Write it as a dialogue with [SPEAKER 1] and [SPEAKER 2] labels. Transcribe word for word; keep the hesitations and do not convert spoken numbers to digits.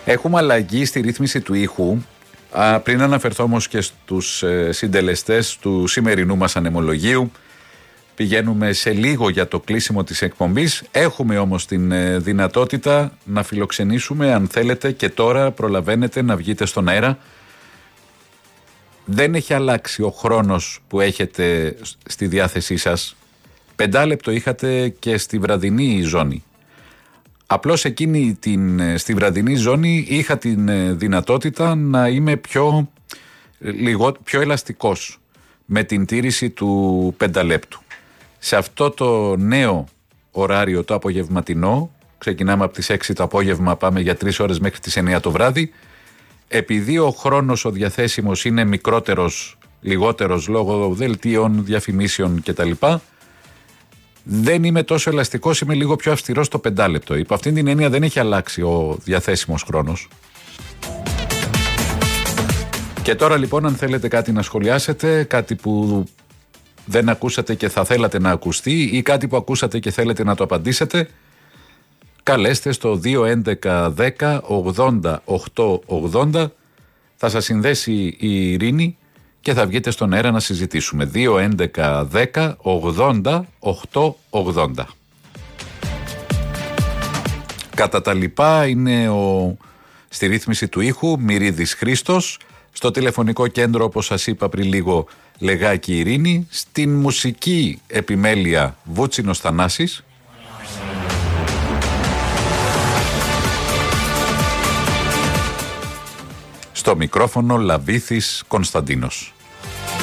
[SPEAKER 1] Έχουμε αλλαγή στη ρύθμιση του ήχου. Α, πριν αναφερθώ όμως και στους ε, συντελεστές του σημερινού μας ανεμολογίου, πηγαίνουμε σε λίγο για το κλείσιμο της εκπομπής. Έχουμε όμως την ε, δυνατότητα να φιλοξενήσουμε, αν θέλετε, και τώρα προλαβαίνετε να βγείτε στον αέρα. Δεν έχει αλλάξει ο χρόνος που έχετε στη διάθεσή σας. Πεντάλεπτο είχατε και στη βραδινή ζώνη. Απλώς εκείνη την, στη βραδινή ζώνη είχα την δυνατότητα να είμαι πιο, λιγό, πιο ελαστικός με την τήρηση του πενταλέπτου. Σε αυτό το νέο ωράριο, το απογευματινό, ξεκινάμε από τις έξι το απόγευμα, πάμε για τρεις ώρες μέχρι τις εννιά το βράδυ. Επειδή ο χρόνος ο διαθέσιμος είναι μικρότερος, λιγότερος λόγω δελτίων, διαφημίσεων κτλ., δεν είμαι τόσο ελαστικός, είμαι λίγο πιο αυστηρός στο πεντάλεπτο. Υπό αυτήν την έννοια δεν έχει αλλάξει ο διαθέσιμος χρόνος. Και τώρα λοιπόν, αν θέλετε κάτι να σχολιάσετε, κάτι που δεν ακούσατε και θα θέλατε να ακουστεί ή κάτι που ακούσατε και θέλετε να το απαντήσετε, καλέστε στο δύο έντεκα δέκα ογδόντα οκτώ ογδόντα. Θα σας συνδέσει η Ειρήνη και θα βγείτε στον αέρα να συζητήσουμε. δύο έντεκα δέκα ογδόντα οκτώ ογδόντα. Κατά τα λοιπά είναι ο, στη ρύθμιση του ήχου Μυρίδης Χρήστος, στο τηλεφωνικό κέντρο, όπως σας είπα πριν λίγο, Λεγάκη Ειρήνη, στην μουσική επιμέλεια Βούτσινος Θανάσης, στο μικρόφωνο Λαβίθης Κωνσταντίνος.